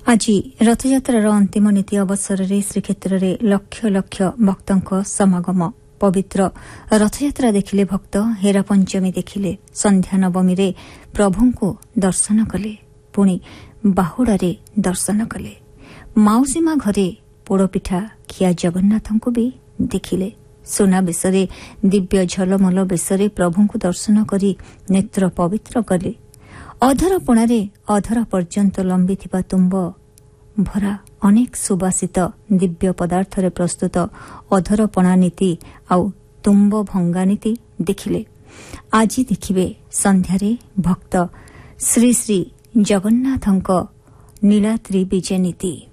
ଆଜି ରଥଯାତ୍ରାର ଅନ୍ତିମ ନୀତି ଅବସରରେ ଶ୍ରୀକ୍ଷେତ୍ରରେ ଲକ୍ଷ ଲକ୍ଷ ଭକ୍ତଙ୍କ ସମାଗମ। ପବିତ୍ର ରଥଯାତ୍ରା ଦେଖିଲେ ଭକ୍ତ, ହେରା ପଞ୍ଚମୀ ଦେଖିଲେ, ସନ୍ଧ୍ୟା ନବମୀରେ ପ୍ରଭୁଙ୍କୁ ଦର୍ଶନ କଲେ, ପୁଣି ବାହୁଡ଼ାରେ ଦର୍ଶନ କଲେ। ମାଉସୀମା ଘରେ ପୋଡ଼ପିଠା ଖିଆ ଜଗନ୍ନାଥଙ୍କୁ ବି ଦେଖିଲେ। ସୁନା ବେଶରେ, ଦିବ୍ୟ ଝଲମଲ ବେଶରେ ପ୍ରଭୁଙ୍କୁ ଦର୍ଶନ କରି ନେତ୍ର ପବିତ୍ର କଲେ। ଅଧରପଣାରେ ଅଧର ପର୍ଯ୍ୟନ୍ତ ଲମ୍ବିଥିବା ତୁମ୍ବ ଭରା ଅନେକ ସୁବାସିତ ଦିବ୍ୟ ପଦାର୍ଥରେ ପ୍ରସ୍ତୁତ ଅଧରପଣା ନୀତି ଆଉ ତୁମ୍ବ ଭଙ୍ଗା ନୀତି ଦେଖିଲେ। ଆଜି ଦେଖିବେ ସନ୍ଧ୍ୟାରେ ଭକ୍ତ ଶ୍ରୀ ଶ୍ରୀ ଜଗନ୍ନାଥଙ୍କ ନୀଳାଦ୍ରି ବିଜେ ନୀତି।